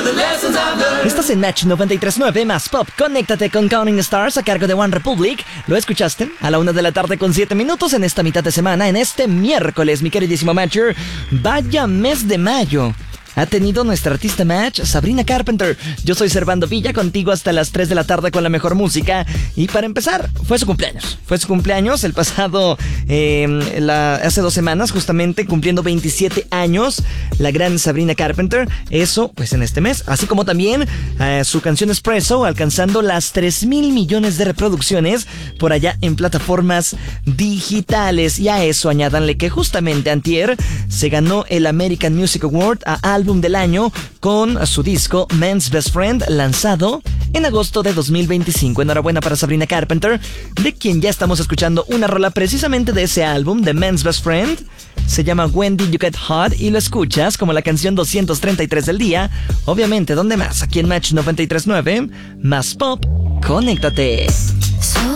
Estás en Match 93.9 más Pop. Conéctate con Counting Stars a cargo de One Republic. ¿Lo escuchaste? A la 1 de la tarde con 7 minutos en esta mitad de semana, en este miércoles, mi queridísimo Matcher. Vaya mes de mayo ha tenido nuestra artista Match, Sabrina Carpenter. Yo soy Servando Villa, contigo hasta las 3 de la tarde con la mejor música. Y para empezar, fue su cumpleaños. Fue su cumpleaños el pasado, hace 2 semanas, justamente cumpliendo 27 años, la gran Sabrina Carpenter. Eso, pues en este mes. Así como también su canción Espresso, alcanzando las 3,000 millones de reproducciones por allá en plataformas digitales. Y a eso añádanle que justamente antier se ganó el American Music Award a Álbum del Año con su disco Man's Best Friend, lanzado en agosto de 2025. Enhorabuena para Sabrina Carpenter, de quien ya estamos escuchando una rola precisamente de ese álbum, de Man's Best Friend. Se llama When Did You Get Hot y lo escuchas como la canción 233 del día. Obviamente, ¿dónde más? Aquí en Match 93.9, más Pop. Conéctate.